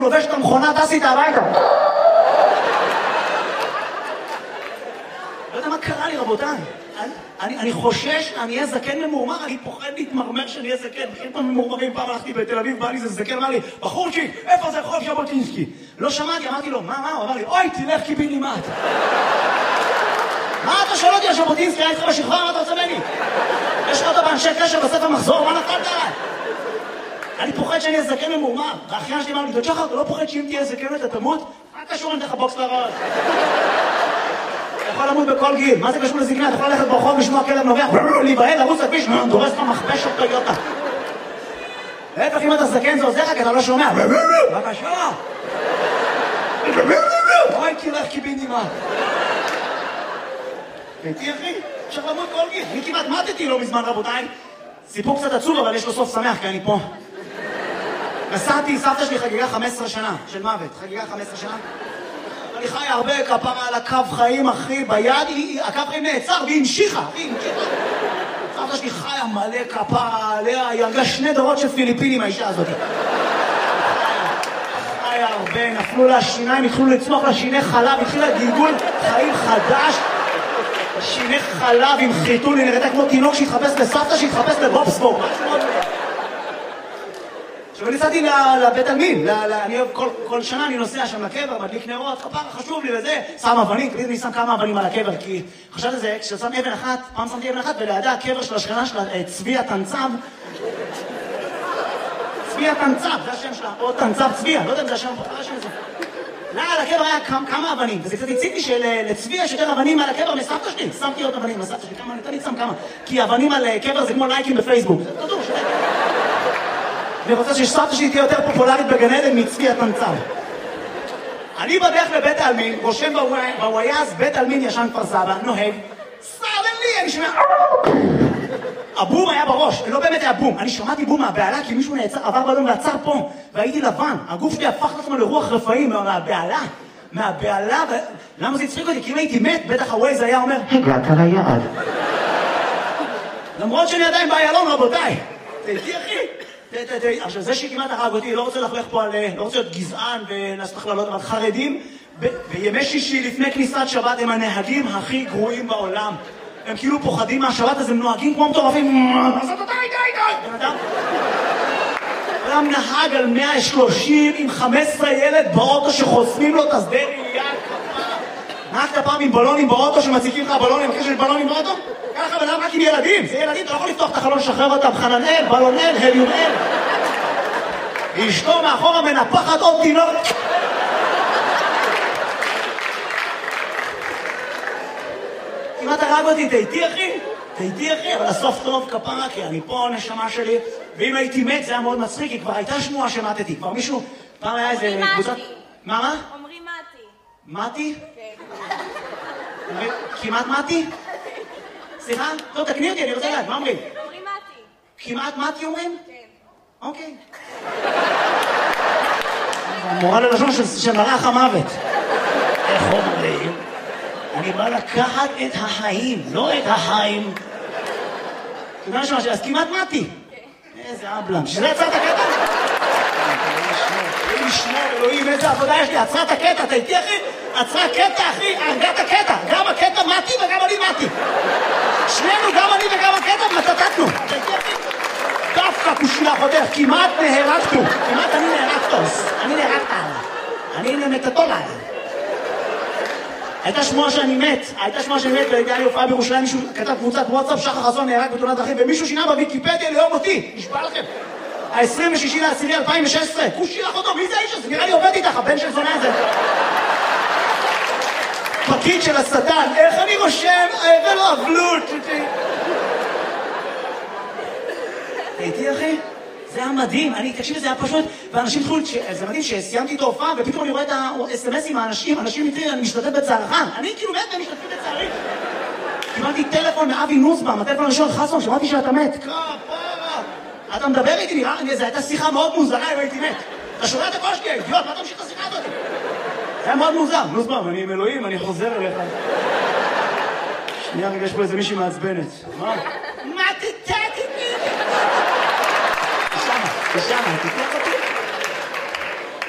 לובש את המכונה, טס איתה הביתה. לא יודע מה קרה לי, רבותיי. אני חושש, אני אהיה זקן ממורמר, אני פוחד להתמרמר שאני אהיה זקן. בכלל פעם ממורמרים, פעם הלכתי בתל אביב, בא לי זה זקן, אמר לי, בחורצ'יק, איפה זה רחוב ז'בוטינסקי? לא שמעתי, אמרתי לו, מה? הוא אמר לי, אוי, תלך קיבינימט. מה אתה שואל אותי על ז'בוטינסקי? הייתי לך בשכבה, מה אתה רוצה ממני? יש לך אותו באנשי קשר בספר מחזור, מה נפלת עליי? אני פוחד שאני אהיה זקן ממורמר. והאחיין שלי אמר לי, דוד שחר, אתה לא פוחד שאם תהיה זקן אתה תמות? מה קשור אני לך בוקס לראש? אתה יכול למות בכל גיל, מה זה קשור לזקנה? אתה יכול ללכת ברחוב, לשמוע כלב נובח, להיבהל, לרוץ לכביש, דורס לך מכבש של טויוטה. להפך, אם אתה זקן זה עוזר לך, כי אתה לא שומע. בבקשה. אוי, תלך קיבינימט. הייתי אחי, אפשר למות כל גיל. אני כמעט מתתי לא מזמן, רבותיי. סיפור קצת עצוב, אבל יש לו סוף שמח, כי אני פה. נסעתי, סבתא שלי חגיגה 15 שנה של מוות, חגיגה 15 שנה. אני חי הרבה כפרה על הקו חיים, אחי, ביד, הקו חיים נעצר, והיא המשיכה, סבתא שלי חיה מלא כפרה עליה, היא הרגה 2 דורות של פיליפינים, האישה הזאת. חיה הרבה, נפלו לה שיניים, התחילו לצמוח לה שיני חלב, התחילה גלגול חיים חדש, שיני חלב עם חיתול, היא נראתה כמו תינוק שהתחפש לסבתא, שהתחפש לבובספורט. עכשיו נסעתי לבית עלמין, כל שנה אני נוסע שם לקבר, מדליק נרות, כפרה חשוב לי וזה, שם אבנים, תמיד אני שם כמה אבנים על הקבר, כי חשבתי זה, כששם אבן אחת, פעם שמתי אבן אחת, ולידה הקבר של השכנה שלה, צבי התנצב, צבי התנצב, זה השם שלה, או תנצב צבי, לא יודע אם זה השם, על הקבר היה כמה אבנים, וזה קצת הציג לי שלצבי יש יותר אבנים על הקבר מסבתא שלי, שמתי עוד אבנים לסבתא שלי, כמה, אני תמיד שם כמה, כי אבנים על קבר זה כמו לייקים בפייסבוק, זה תדעו, אני רוצה שסבתא שלי תהיה יותר פופולרית בגן עדן מצבי התנצב. אני בדרך לבית העלמין, רושם בוויאז, בית עלמין ישן כפר סבא, נוהג, סדנלי, אני שומע... הבום היה בראש, לא באמת היה בום. אני שמעתי בום מהבעלה, כי מישהו עבר בלום ועצר פה, והייתי לבן. הגוף שלי הפך לעצמו לרוח רפאים מהבעלה, למה זה הצחיק אותי? כי אם הייתי מת, בטח הווייז היה אומר, הגעת ליעד. למרות שאני עדיין באיילון, רבותיי. תהייתי אחי. עכשיו זה שכמעט הרג אותי, לא רוצה לחלך פה על... לא רוצה להיות גזען ולעשות הכללות, אבל חרדים, בימי שישי לפני כניסת שבת הם הנהגים הכי גרועים בעולם. הם כאילו פוחדים מהשבת, אז הם נוהגים כמו מטורפים. די. אדם נהג על 130 עם 15 ילד באוטו שחוסמים לו את השדה ראייה. נהגת פעם עם בלונים באוטו שמציקים לך בלונים, מכיר של בלונים באוטו? ככה בלם רק עם ילדים, זה ילדים, אתה לא יכול לפתוח את החלון, לשחרר אותם, חננאל, בלונאל, הליומאל. אשתו מאחורה מנפחת עוד תינוק. כמעט הרג אותי, תהייתי אחי, אבל הסוף טוב כפרה, כי אני פה נשמה שלי, ואם הייתי מת זה היה מאוד מצחיק, כי כבר הייתה שמועה שמתתי, כבר מישהו, פעם היה איזה קבוצת... מה? אומרים מתי. מתי? כן. כמעט מתי? סליחה? לא, תקני אותי, אני רוצה לדעת, מה אומרים? אומרים מתי. כמעט מתי אומרים? כן. אוקיי. המורה ללשון של מלאך המוות. איך אומרים? אני בא לקחת את החיים, לא את החיים. אתה יודע משהו, אז כמעט מתי. איזה אבלם. שזה יצר את הקטע? אלוהים ישמור, אלוהים, איזה עבודה יש לי. עצרה את הקטע, אתה איתי אחי? עצרה קטע אחי, הרגת הקטע. גם הקטע מתי וגם אני מתי. שנינו, גם אני וגם הקטע, מתתתנו. אתה איתי אחי? דווקא כושילה חותך, כמעט נהרגתו. כמעט אני נהרגתוס. אני נהרגת עליו. אני נמתתו עליו. הייתה שמועה שאני מת, והייתה לי הופעה בירושלים, מישהו כתב קבוצת וואטסאפ, שחר חסון נהרג בתאונת דרכים, ומישהו שינה בוויקיפדיה ליום אותי, נשבע לכם. ה-26/10/2016, כושי לך אותו, מי זה האיש הזה? נראה לי עובד איתך, הבן של זונה הזה. פקיד של השטן, איך אני רושם? ולא אבלות. הייתי אחי? זה היה מדהים, תקשיב, זה היה פשוט, ואנשים התחילו, זה מדהים שסיימתי את ההופעה, ופתאום אני רואה את ה-SMS עם האנשים, אנשים מתחילים, אני משתתף בצערך, אני כאילו מת והם משתתפים בצערי. קיבלתי טלפון מאבי נוסבאום, הטלפון הראשון, חסון, שמעתי שאתה מת. כפרה, אתה מדבר איתי, נראה, זו הייתה שיחה מאוד מוזרה אם הייתי מת. אתה שומע את הקול שלי, אידיוט, מה אתה ממשיך את השיחה הזאת? זה היה מאוד מוזר, נוסבאום, אני עם אלוהים, אני חוזר אליך. שנייה, רגע, יש פה איזה מישהי מעצבנת. מה? תשמה, תיקח אותי.